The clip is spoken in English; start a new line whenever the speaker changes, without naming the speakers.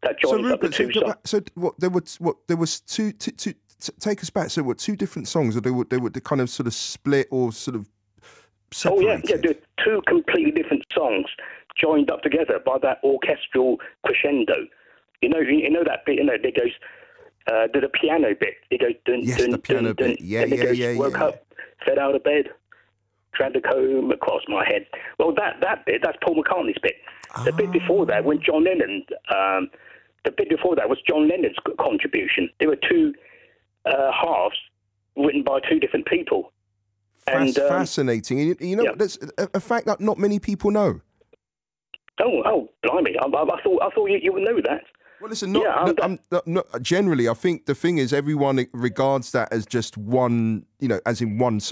that joins up the two songs.
So what? There was two. Take us back. So what? Two different songs, or they were kind of sort of split or sort of separated?
Oh yeah. They're two completely different songs joined up together by that orchestral crescendo. You know that bit. It goes to the piano bit. It goes dun,
yes,
dun,
the piano
dun,
bit.
Dun,
Yeah,
and it goes, woke up, fed out of bed, dragged a comb across my head. Well, that bit, that's Paul McCartney's bit. The bit before that, when John Lennon, the bit before that was John Lennon's contribution. There were two halves written by two different people.
Fascinating. You know, that's a fact that not many people know.
Oh, blimey! I thought you would know that.
Well, listen, generally, I think the thing is everyone regards that as just one, as in one